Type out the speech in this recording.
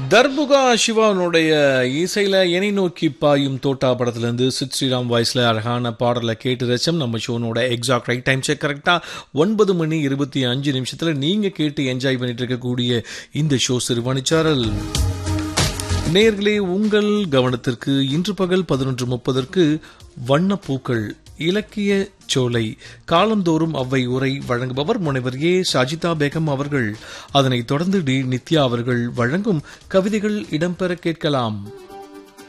தர்புகா சிவானுடைய இசையில என்னை நோக்கி பாயும் தோட்டா படத்துல இருந்து சித் ஸ்ரீராம் வாய்ஸ்ல அழகான பாடலை கேட்டு ரச்சம். நம்ம ஷோனோட எக்ஸாக்ட் ரைட் டைம் செக் கரெக்டா 9:25 நீங்க கேட்டு என்ஜாய் பண்ணிட்டு இருக்கக்கூடிய இந்த ஷோ சிறுவாணிச்சாரல். நேயர்களே, உங்கள் கவனத்திற்கு இன்று பகல் 11:30 வண்ணப்பூக்கள் இலக்கிய சோலை காலந்தோறும் அவ்வை உரை வழங்குபவர் முனைவர் ஏ ஷாஜிதா பேகம் அவர்கள். அதனைத் தொடர்ந்து டி நித்யா அவர்கள் வழங்கும் கவிதைகள் இடம்பெற கேட்கலாம்.